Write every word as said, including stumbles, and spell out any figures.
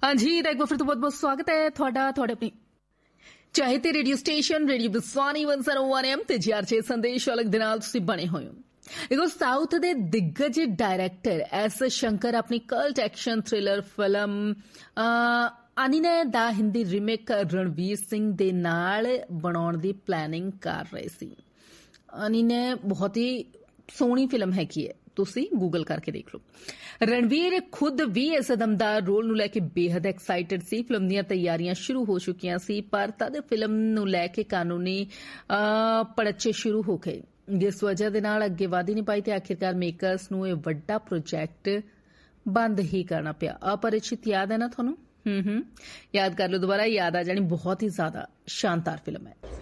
हाँ जी, तो एक बार फिर तो बहुत बहुत स्वागत है थोड़ा थोड़े अपनी ਚਾਹੇ ਰੇਡੀਓ ਸਟੇਸ਼ਨ ਰੇਡੀਓ ਬਸਵਾਨੀ ਇੱਕ ਸੌ ਇੱਕ ਐਮ ਤੇ ਜੀਆਰਜੇ ਸੰਦੇਸ਼ ਵਾਲਕ ਦੇ ਨਾਲ ਤੁਸੀਂ ਬਣੇ ਹੋਏ ਹੋ। ਦੇਖੋ, ਸਾਊਥ ਦੇ ਦਿੱਗਜ ਡਾਇਰੈਕਟਰ ਐਸ ਸ਼ੰਕਰ ਆਪਣੀ ਕਲਟ ਐਕਸ਼ਨ ਥ੍ਰਿਲਰ ਫਿਲਮ ਅਨੀਨੇ ਦਾ ਹਿੰਦੀ ਰੀਮੇਕ ਰਣਵੀਰ ਸਿੰਘ ਦੇ ਨਾਲ ਬਣਾਉਣ ਦੀ ਪਲੈਨਿੰਗ ਕਰ ਰਹੇ ਸੀ। ਅਨੀਨੇ ਬਹੁਤ ਹੀ ਸੋਹਣੀ ਫਿਲਮ ਹੈਗੀ ਹੈ, ਤੁਸੀਂ ਗੂਗਲ ਕਰਕੇ ਦੇਖ ਲਓ। ਰਣਵੀਰ ਖੁਦ ਵੀ ਇਸ ਦਮਦਾਰ ਰੋਲ ਨੂੰ ਲੈ ਕੇ ਬੇਹੱਦ ਐਕਸਾਈਟਡ ਸੀ। ਫਿਲਮ ਦੀਆਂ ਤਿਆਰੀਆਂ ਸ਼ੁਰੂ ਹੋ ਚੁੱਕੀਆਂ ਸੀ, ਪਰ ਤਦ ਫਿਲਮ ਨੂੰ ਲੈ ਕੇ ਕਾਨੂੰਨੀ ਪੜਚੇ ਸ਼ੁਰੂ ਹੋ ਗਏ, ਜਿਸ ਵਜ੍ਹਾ ਦੇ ਨਾਲ ਅੱਗੇ ਵਧ ਹੀ ਨਹੀਂ ਪਾਈ ਤੇ ਆਖਿਰਕਾਰ ਮੇਕਰਸ ਨੂੰ ਇਹ ਵੱਡਾ ਪ੍ਰੋਜੈਕਟ ਬੰਦ ਹੀ ਕਰਨਾ ਪਿਆ। ਅਪਰਿਚਿਤ ਯਾਦ ਹੈ ਨਾ ਤੁਹਾਨੂੰ? ਹੂੰ ਹੂੰ ਯਾਦ ਕਰ ਲਓ ਦੁਬਾਰਾ, ਯਾਦ ਆ ਜਾਣੀ। ਬਹੁਤ ਹੀ ਜ਼ਿਆਦਾ ਸ਼ਾਨਦਾਰ ਫਿਲਮ ਹੈ।